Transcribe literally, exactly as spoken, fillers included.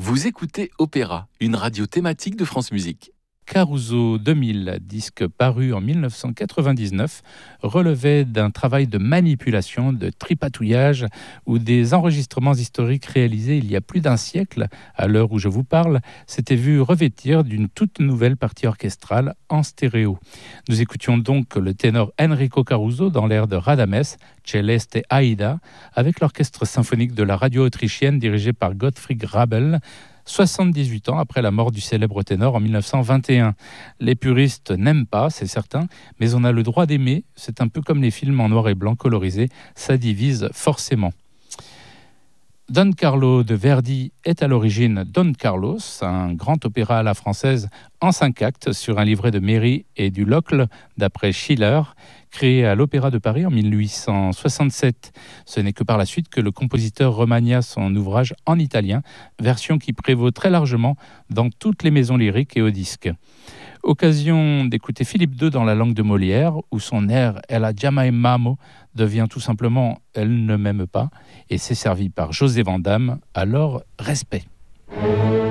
Vous écoutez Opéra, une radio thématique de France Musique. Caruso deux mille, disque paru en mille neuf cent quatre-vingt-dix-neuf, relevait d'un travail de manipulation, de tripatouillage où des enregistrements historiques réalisés il y a plus d'un siècle, à l'heure où je vous parle, s'étaient vus revêtir d'une toute nouvelle partie orchestrale en stéréo. Nous écoutions donc le ténor Enrico Caruso dans l'air de Radames, Celeste Aida, avec l'orchestre symphonique de la radio autrichienne dirigé par Gottfried Rabel, soixante-dix-huit ans après la mort du célèbre ténor en mille neuf cent vingt et un. Les puristes n'aiment pas, c'est certain, mais on a le droit d'aimer. C'est un peu comme les films en noir et blanc colorisés, ça divise forcément. Don Carlo de Verdi est à l'origine Don Carlos, un grand opéra à la française en cinq actes sur un livret de Méry et du Locle d'après Schiller, créé à l'Opéra de Paris en mille huit cent soixante-sept. Ce n'est que par la suite que le compositeur remania son ouvrage en italien, version qui prévaut très largement dans toutes les maisons lyriques et au disque. Occasion d'écouter Philippe deux dans la langue de Molière, où son air « Ella jamais m'amo » devient tout simplement « Elle ne m'aime pas » et c'est servi par José Vandamme, alors respect.